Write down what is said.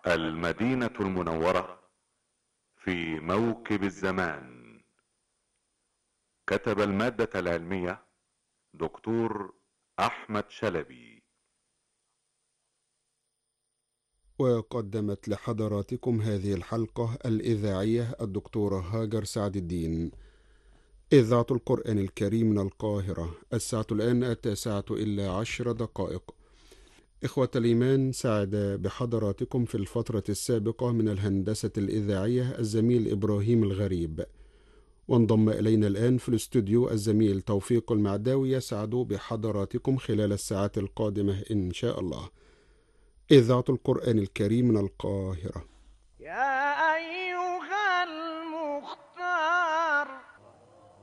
المدينة المنورة في موكب الزمان. كتب المادة العلمية دكتور أحمد شلبي، وقدمت لحضراتكم هذه الحلقة الإذاعية الدكتورة هاجر سعد الدين. إذاعة القرآن الكريم من القاهرة. الساعة الآن 9:10. إخوة الإيمان، سعد بحضراتكم في الفترة السابقة من الهندسة الإذاعية الزميل إبراهيم الغريب، وانضم إلينا الآن في الاستوديو الزميل توفيق المعداوي يسعد بحضراتكم خلال الساعات القادمة إن شاء الله. إذاعة القرآن الكريم من القاهرة. يا أيها